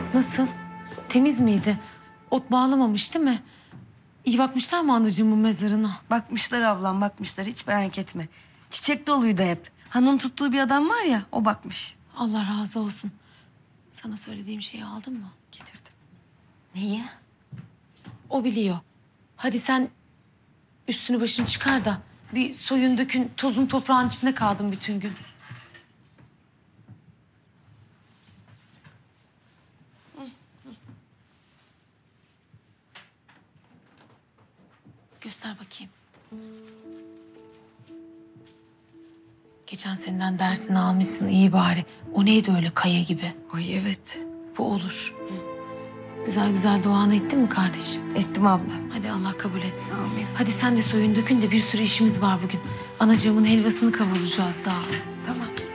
Nasıl? Temiz miydi? Ot bağlamamış değil mi? İyi bakmışlar mı anacığımın mezarına? Bakmışlar ablam, bakmışlar. Hiç merak etme. Çiçek doluydu hep. Han'ın tuttuğu bir adam var ya, o bakmış. Allah razı olsun. Sana söylediğim şeyi aldın mı? Getirdim. Neyi? O biliyor. Hadi sen üstünü başını çıkar da bir soyun dökün, tozun toprağın içinde kaldım bütün gün. Göster bakayım. Geçen seneden dersini almışsın iyi bari. O neydi öyle kaya gibi? Ay evet. Bu olur. Güzel güzel duanı ettin mi kardeşim? Ettim abla. Hadi Allah kabul etsin. Amin. Hadi sen de soyun dökün de bir sürü işimiz var bugün. Anacığımın helvasını kavuracağız daha. Tamam.